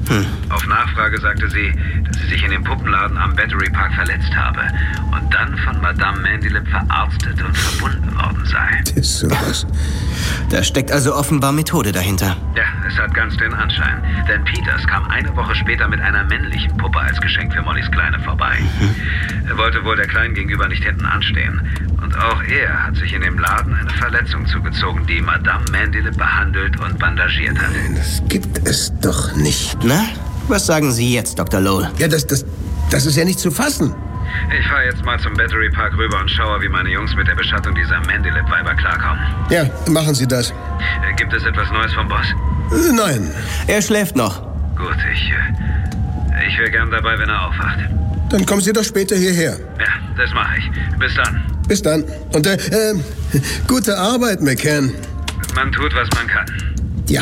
Auf Nachfrage sagte sie, dass sie sich in dem Puppenladen am Battery Park verletzt habe und dann von Madame Mandilip verarztet und verbunden worden sei. Das ist sowas. Da steckt also offenbar Methode dahinter. Ja, es hat ganz den Anschein. Denn Peters kam eine Woche später mit einer männlichen Puppe als Geschenk für Mollys Kleine vorbei. Er wollte wohl der Kleinen gegenüber nicht hinten anstehen. Und auch er hat sich in dem Laden eine Verletzung zugezogen, die Madame Mandilip behandelt und bandagiert hat. Das gibt es doch nicht. Na, was sagen Sie jetzt, Dr. Lowell? Ja, das ist ja nicht zu fassen. Ich fahre jetzt mal zum Battery Park rüber und schaue, wie meine Jungs mit der Beschattung dieser Mandilip-Weiber klarkommen. Ja, machen Sie das. Gibt es etwas Neues vom Boss? Nein. Er schläft noch. Gut, ich wäre gern dabei, wenn er aufwacht. Dann kommen Sie doch später hierher. Ja, das mache ich. Bis dann. Bis dann. Und gute Arbeit, McCann. Man tut, was man kann. Ja.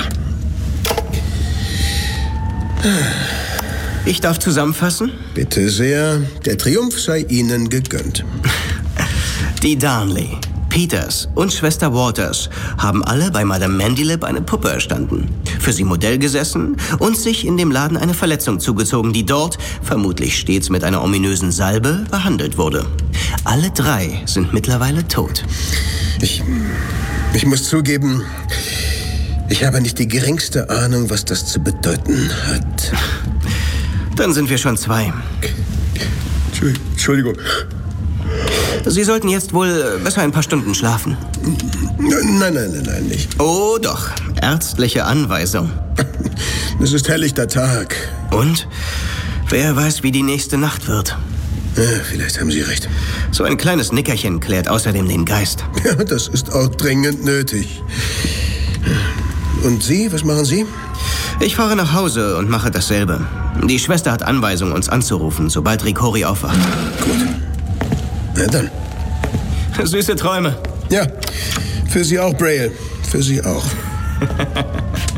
Ich darf zusammenfassen? Bitte sehr. Der Triumph sei Ihnen gegönnt. Die Darnley, Peters und Schwester Waters haben alle bei Madame Mandilip eine Puppe erstanden, für sie Modell gesessen und sich in dem Laden eine Verletzung zugezogen, die dort, vermutlich stets mit einer ominösen Salbe, behandelt wurde. Alle 3 sind mittlerweile tot. Ich muss zugeben, ich habe nicht die geringste Ahnung, was das zu bedeuten hat. Dann sind wir schon 2. Entschuldigung. Sie sollten jetzt wohl besser ein paar Stunden schlafen. Nein, nicht. Oh doch, ärztliche Anweisung. Es ist helllichter Tag. Und? Wer weiß, wie die nächste Nacht wird. Ja, vielleicht haben Sie recht. So ein kleines Nickerchen klärt außerdem den Geist. Ja, das ist auch dringend nötig. Und Sie, was machen Sie? Ich fahre nach Hause und mache dasselbe. Die Schwester hat Anweisung, uns anzurufen, sobald Ricori aufwacht. Gut. Na dann. Süße Träume. Ja, für Sie auch, Braille. Für Sie auch.